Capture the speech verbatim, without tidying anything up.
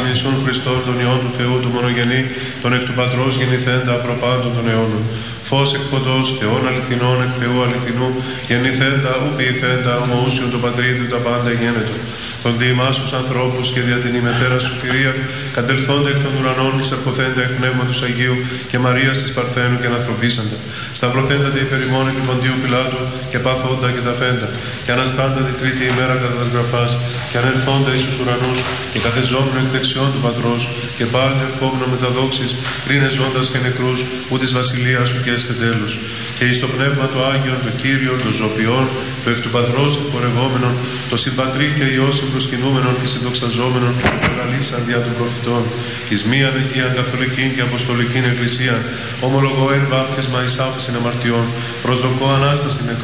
Ιησούν Χριστόν, τον Υιόν του Θεού, του μονογενή, τον εκ του Πατρός γεννηθέντα προπάντων των αιώνων. Φως εκ φωτός, Θεών αληθινών, εκ Θεού αληθινού, γεννηθέντα, ου ποιηθέντα, ομοούσιον του Πατρίδου τα πάντα γένετο. Τον διημάς τους ανθρώπους και δια την ημετέρα σου Κυρία, κατελθόντα εκ των ουρανών, εξαρποθέντα εκ πνεύματος Αγίου και Μαρίας της Παρθένου και ανθρωπίσαντα. Σταυρωθέντα τη υπερημών επί Ποντίου Πιλάτου και πάθοντα και τα φέντα. Και αναστάντα την τρίτη ημέρα κατά τας γραφάς, και ανελθόντα εις τους ουρανούς και καθεζόμενο εκ δεξιών του Πατρός, και πάλι ερχόμενο με τα δόξης, κρίνε ζώντας και νεκρούς, ου της βασιλείας σου και έστε τέλος. Και εις το πνεύμα το Άγιον, το Κύριον, το ζωοποιών, το εκ του Πατρός εκπορευόμενον, το συμπατρί και Υιός συμπροσκυνούμενον και συντοξαζόμενον, προκαλήσαν δια των προφητών. Εις μίαν Αγίαν Καθολικήν και Αποστολικήν Εκκλησίαν, ομολογώ εν βάπτισμα εις άφεσιν αμαρτιών, προσδοκώ Ανάσταση νεκρών.